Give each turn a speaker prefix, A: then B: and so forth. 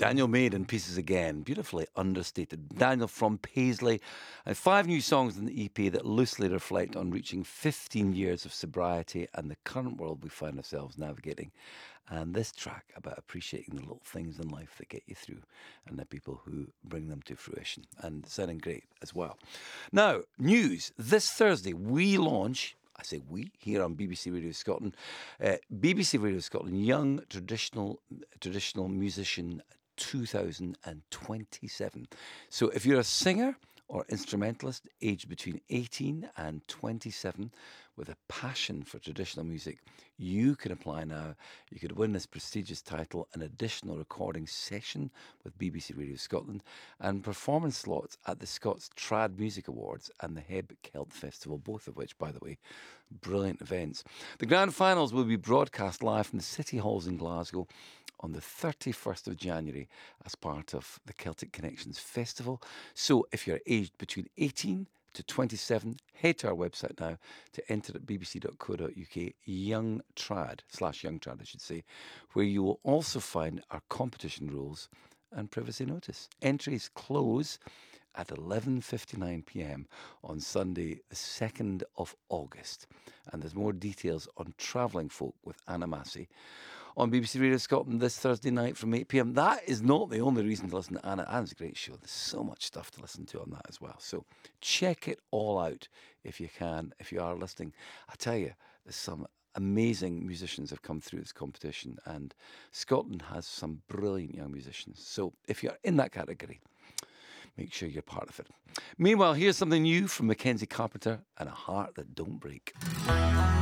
A: Daniel Maid in Pieces Again, beautifully understated. Daniel from Paisley, and 5 new songs in the EP that loosely reflect on reaching 15 years of sobriety and the current world we find ourselves navigating. And this track about appreciating the little things in life that get you through and the people who bring them to fruition, and sounding great as well. Now, news. This Thursday, we launch, I say we, here on BBC Radio Scotland, BBC Radio Scotland Young Traditional Musician 2027. So if you're a singer or instrumentalist aged between 18 and 27 with a passion for traditional music, you can apply now. You could win this prestigious title, an additional recording session with BBC Radio Scotland, and performance slots at the Scots Trad Music Awards and the Heb Celt Festival, both of which, by the way, brilliant events. The grand finals will be broadcast live from the City Halls in Glasgow on the 31st of January as part of the Celtic Connections Festival. So if you're aged between 18 to 27, head to our website now to enter at bbc.co.uk young trad, I should say, where you will also find our competition rules and privacy notice. Entries close at 11:59 p.m. on Sunday, the 2nd of August. And there's more details on Travelling Folk with Anna Massey on BBC Radio Scotland this Thursday night from 8 p.m. That is not the only reason to listen to Anna. Anna's a great show. There's so much stuff to listen to on that as well. So check it all out if you can, if you are listening. I tell you, there's some amazing musicians have come through this competition, and Scotland has some brilliant young musicians. So if you're in that category, make sure you're part of it. Meanwhile, here's something new from Mackenzie Carpenter and A Heart That Don't Break.